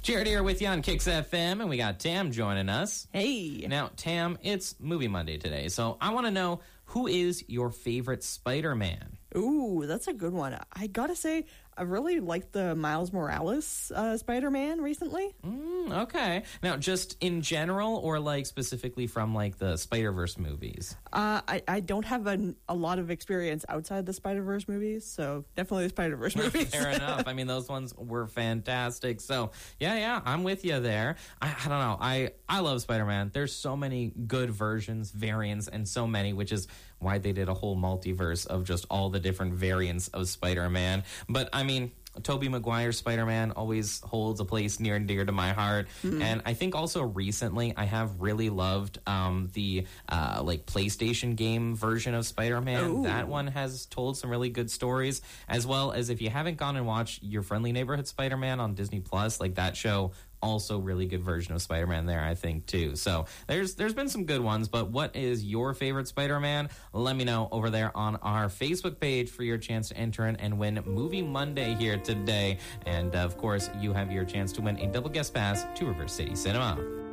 Jared here with you on Kicks FM, and we got Tam joining us. Hey. Now, Tam, it's Movie Monday today, so I want to know, who is your favorite Spider-Man? Ooh, that's a good one. I gotta say, I really liked the Miles Morales Spider-Man recently. Okay. Now, just in general, or like specifically from like the Spider-Verse movies? I don't have a lot of experience outside the Spider-Verse movies, so definitely the Spider-Verse movies. Fair enough. I mean, those ones were fantastic. So, yeah, I'm with you there. I don't know. I love Spider-Man. There's so many good versions, variants, and so many, which is why they did a whole multiverse of just all the different variants of Spider-Man. But, I mean, Tobey Maguire's Spider-Man always holds a place near and dear to my heart. And I think also recently I have really loved the like PlayStation game version of Spider-Man. Ooh. That one has told some really good stories, as well as if you haven't gone and watched Your Friendly Neighborhood Spider-Man on Disney Plus, like that show, also really good version of Spider-Man there, I think, too. So there's been some good ones, but what is your favorite Spider-Man? Let me know over there on our Facebook page for your chance to enter in and win Movie Monday here today. And, of course, you have your chance to win a double guest pass to River City Cinema.